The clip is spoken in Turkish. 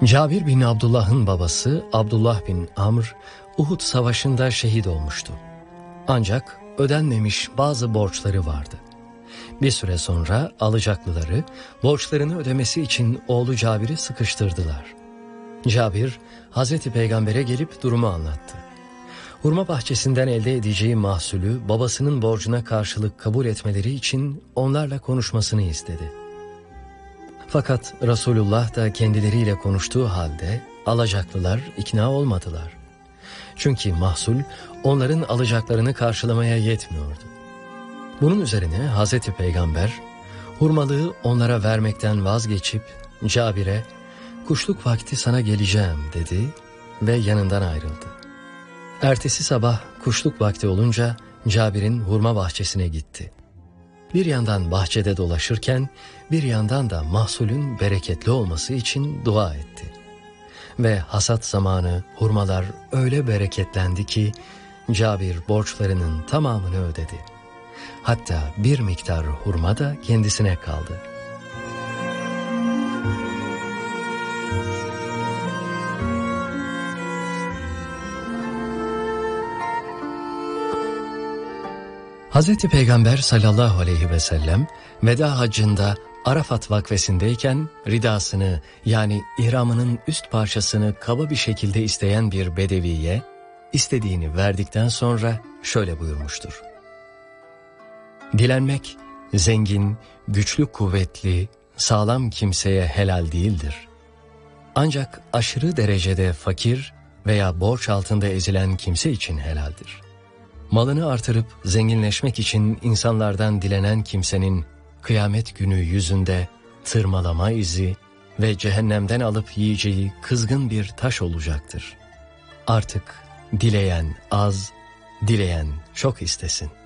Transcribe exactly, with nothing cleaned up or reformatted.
Cabir bin Abdullah'ın babası Abdullah bin Amr, Uhud Savaşı'nda şehit olmuştu. Ancak ödenmemiş bazı borçları vardı. Bir süre sonra alacaklıları borçlarını ödemesi için oğlu Cabir'i sıkıştırdılar. Cabir, Hazreti Peygamber'e gelip durumu anlattı. Hurma bahçesinden elde edeceği mahsulü babasının borcuna karşılık kabul etmeleri için onlarla konuşmasını istedi. Fakat Resulullah da kendileriyle konuştuğu halde alacaklılar ikna olmadılar. Çünkü mahsul onların alacaklarını karşılamaya yetmiyordu. Bunun üzerine Hazreti Peygamber hurmalığı onlara vermekten vazgeçip Cabir'e "Kuşluk vakti sana geleceğim" dedi ve yanından ayrıldı. Ertesi sabah kuşluk vakti olunca Cabir'in hurma bahçesine gitti. Bir yandan bahçede dolaşırken bir yandan da mahsulün bereketli olması için dua etti. Ve hasat zamanı hurmalar öyle bereketlendi ki Cabir borçlarının tamamını ödedi. Hatta bir miktar hurma da kendisine kaldı. Hazreti Peygamber sallallahu aleyhi ve sellem veda haccında Arafat vakfesindeyken ridasını yani ihramının üst parçasını kaba bir şekilde isteyen bir bedeviye istediğini verdikten sonra şöyle buyurmuştur. Dilenmek zengin, güçlü, kuvvetli, sağlam kimseye helal değildir. Ancak aşırı derecede fakir veya borç altında ezilen kimse için helaldir. Malını artırıp zenginleşmek için insanlardan dilenen kimsenin kıyamet günü yüzünde tırmalama izi ve cehennemden alıp yiyeceği kızgın bir taş olacaktır. Artık dileyen az, dileyen çok istesin.